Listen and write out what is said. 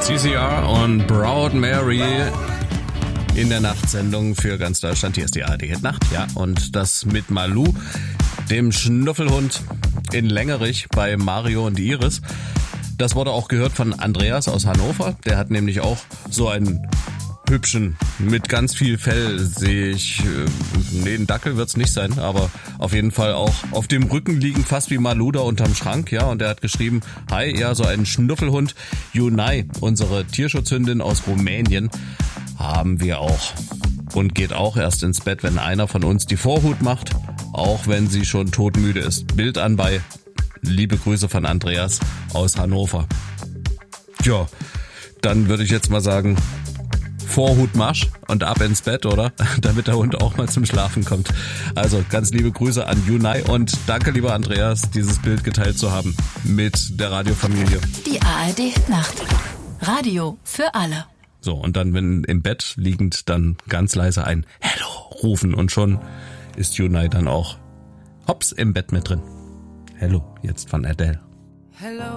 CCR und Proud Mary in der Nachtsendung für ganz Deutschland. Hier ist die ARD Hit Nacht, ja, und das mit Malou, dem Schnuffelhund in Längerich bei Mario und Iris. Das wurde auch gehört von Andreas aus Hannover. Der hat nämlich auch so einen hübschen, mit ganz viel Fell, sehe ich, nee, ein Dackel wird's nicht sein, aber auf jeden Fall auch auf dem Rücken liegen, fast wie Malou da unterm Schrank, ja, und er hat geschrieben, hi, ja, so einen Schnuffelhund, Junai, unsere Tierschutzhündin aus Rumänien, haben wir auch und geht auch erst ins Bett, wenn einer von uns die Vorhut macht, auch wenn sie schon todmüde ist. Bild anbei, liebe Grüße von Andreas aus Hannover. Tja, dann würde ich jetzt mal sagen, Vorhutmarsch und ab ins Bett, oder? Damit der Hund auch mal zum Schlafen kommt. Also ganz liebe Grüße an Junai und danke, lieber Andreas, dieses Bild geteilt zu haben mit der Radiofamilie. Die ARD Nacht. Radio für alle. So, und dann, wenn im Bett liegend, dann ganz leise ein Hello rufen und schon ist Junai dann auch hops im Bett mit drin. Hello, jetzt von Adele. Hello.